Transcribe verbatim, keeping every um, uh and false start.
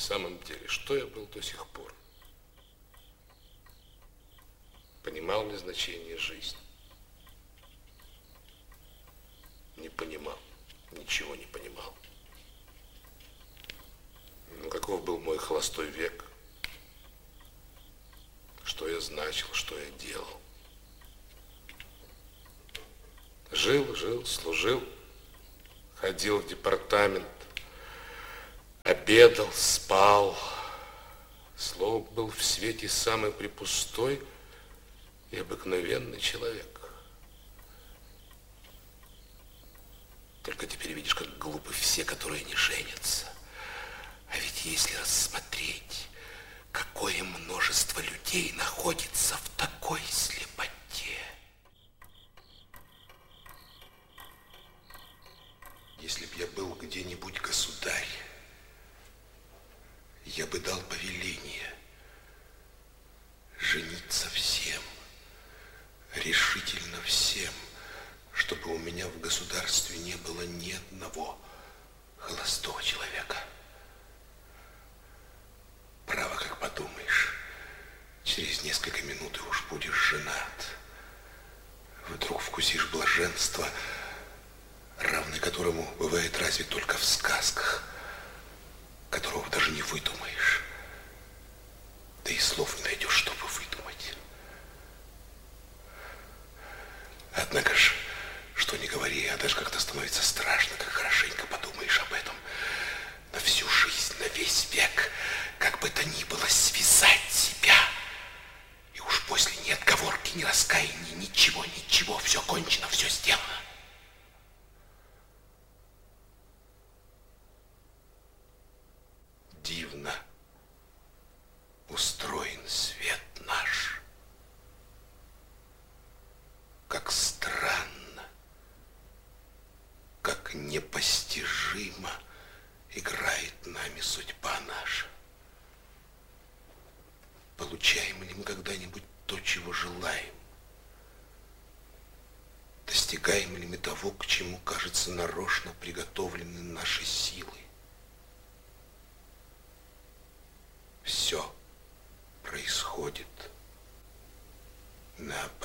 самом деле, что я был до сих пор? Понимал ли значение жизни? Не понимал, ничего не понимал. Ну, каков был мой холостой век? Что я значил, что я делал? Жил, жил, служил, ходил в департамент, обедал, спал. Слово, был в свете самый препустой и обыкновенный человек. Только теперь видишь, как глупы все, которые не женятся. А ведь если рассмотреть, какое множество людей находится в такой слепоте. Если б я был где-нибудь государь, я бы дал повеление жениться всем, решительно всем, чтобы у меня в государстве не было ни одного холостого человека. Право, как подумаешь, через несколько минут и уж будешь женат. Вдруг вкусишь блаженство, равный которому бывает разве только в сказках, которого даже не выдумаешь. Да и слов не найдешь, чтобы выдумать. Однако ж, что ни говори, а даже как-то становится страшно, как хорошенько подумаешь об этом. На всю жизнь, на весь век, как бы то ни было, связать себя. И уж после ни отговорки, ни раскаяния, ничего, ничего, все кончено, все сделано. Дивно устроен свет наш. Как странно, как непостижимо играет нами судьба наша. Получаем ли мы когда-нибудь то, чего желаем? Достигаем ли мы того, к чему, кажется, нарочно приготовлены наши силы? Все происходит наоборот.